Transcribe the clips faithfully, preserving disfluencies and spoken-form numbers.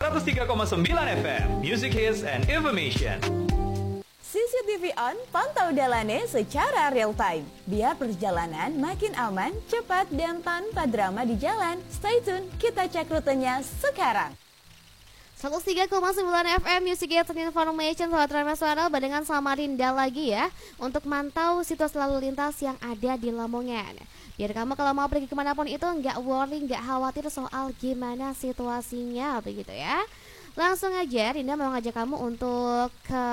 seratus tiga koma sembilan F M, Music Hits and Information. C C T V on, pantau Dalane secara real time. Biar perjalanan makin aman, cepat, dan tanpa drama di jalan. Stay tune, kita cek rutenya sekarang. seratus tiga koma sembilan F M Music Hits and Information, Sobat Rama Suara barengan Samarinda lagi ya, untuk mantau situasi lalu lintas yang ada di Lamongan. Biar kamu kalau mau pergi kemanapun itu nggak worry, nggak khawatir soal gimana situasinya begitu ya. Langsung aja Rinda mau ngajak kamu untuk ke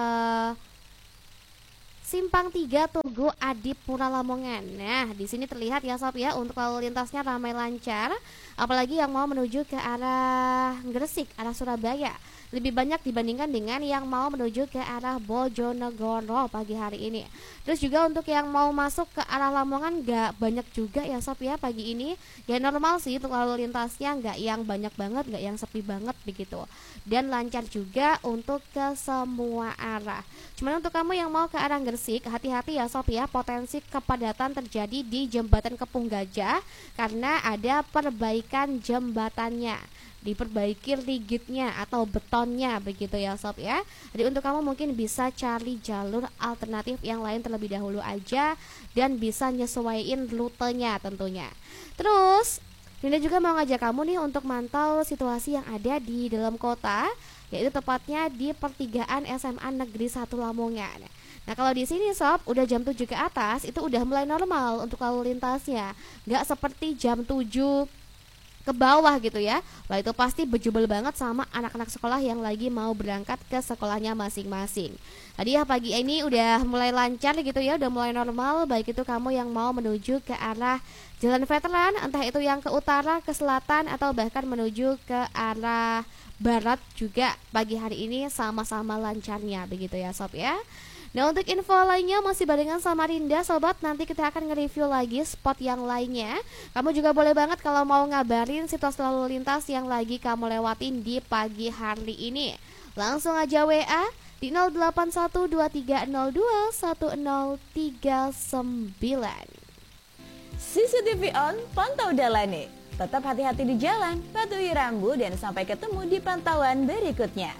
Simpang tiga Tugu Adipura Lamongan. Nah, di sini terlihat ya Sob ya, untuk lalu lintasnya ramai lancar, apalagi yang mau menuju ke arah Gresik, arah Surabaya. Lebih banyak dibandingkan dengan yang mau menuju ke arah Bojonegoro pagi hari ini. Terus juga untuk yang mau masuk ke arah Lamongan gak banyak juga ya Sob ya pagi ini. Ya normal sih untuk lalu lintasnya, gak yang banyak banget, gak yang sepi banget begitu. Dan lancar juga untuk ke semua arah. Cuman untuk kamu yang mau ke arah Gresik, hati-hati ya Sob ya, potensi kepadatan terjadi di Jembatan Kepung Gajah karena ada perbaikan jembatannya. Diperbaiki rigidnya atau betonnya begitu ya Sob ya. Jadi untuk kamu mungkin bisa cari jalur alternatif yang lain terlebih dahulu aja, dan bisa nyesuaiin rutenya tentunya. Terus Linda juga mau ngajak kamu nih untuk mantau situasi yang ada di dalam kota, yaitu tepatnya di pertigaan S M A Negeri satu Lamongan. Nah kalau di sini Sob, udah jam tujuh ke atas itu udah mulai normal untuk lalu lintasnya. Gak seperti jam tujuh ke bawah gitu ya. Wah itu pasti bejubel banget sama anak-anak sekolah yang lagi mau berangkat ke sekolahnya masing-masing. Tadi ya pagi ini udah mulai lancar gitu ya, udah mulai normal. Baik itu kamu yang mau menuju ke arah Jalan Veteran, entah itu yang ke utara, ke selatan, atau bahkan menuju ke arah barat juga pagi hari ini sama-sama lancarnya begitu ya Sob ya. Nah untuk info lainnya masih barengan sama Rinda Sobat, nanti kita akan nge-review lagi spot yang lainnya. Kamu juga boleh banget kalau mau ngabarin situasi lalu lintas yang lagi kamu lewatin di pagi hari ini. Langsung aja W A di nol delapan satu dua tiga nol dua satu nol tiga sembilan. C C T V on, pantau Dalane. Tetap hati-hati di jalan, patuhi rambu, dan sampai ketemu di pantauan berikutnya.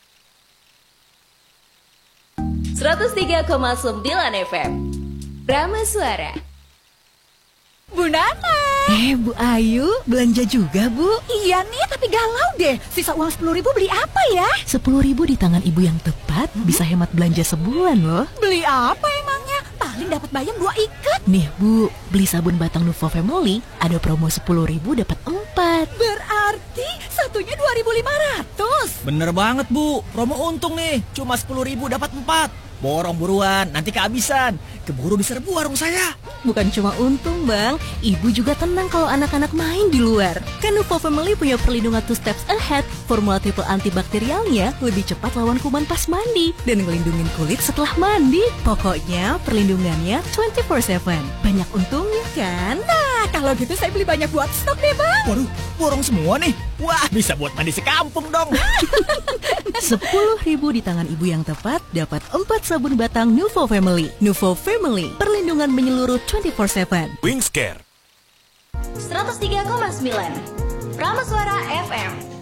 seratus tiga koma sembilan F M Rama Suara. Bu Nana. Eh Bu Ayu, belanja juga Bu? Iya nih, tapi galau deh. Sisa uang sepuluh ribu beli apa ya? Sepuluh ribu di tangan ibu yang tepat hmm? bisa hemat belanja sebulan loh. Beli apa emangnya? Paling dapat bayam dua ikat. Nih Bu, beli sabun batang Nuvo Family ada promo sepuluh ribu dapat empat. Berarti satunya dua ribu lima ratus. Bener banget Bu, promo untung nih, cuma sepuluh ribu dapat empat. Borong buruan, nanti kehabisan. Keburu diserbu warung saya. Bukan cuma untung Bang, ibu juga tenang kalau anak-anak main di luar. Kan Nuvo Family punya perlindungan two steps ahead. Formula triple antibakterialnya lebih cepat lawan kuman pas mandi dan ngelindungin kulit setelah mandi. Pokoknya perlindungannya dua puluh empat tujuh. Banyak untungnya kan? Nah, kalau gitu saya beli banyak buat stok deh Bang. Waduh, borong semua nih. Wah, bisa buat mandi sekampung dong. Sepuluh ribu di tangan ibu yang tepat dapat empat sabun batang Nuvo Family. Nuvo Family, perlindungan menyeluruh dua puluh empat tujuh. Wingscare seratus tiga koma sembilan Rama Suara F M.